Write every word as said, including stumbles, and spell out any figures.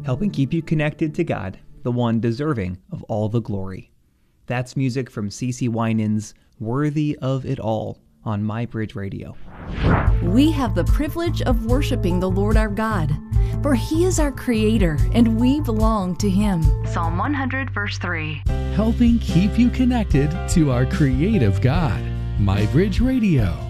helping keep you connected to God, the one deserving of all the glory. That's music from CeCe Winans' Worthy of It All on MyBridge Radio. We have the privilege of worshiping the Lord our God, for He is our Creator and we belong to Him. Psalm one hundred, verse three. Helping keep you connected to our creative God. MyBridge Radio.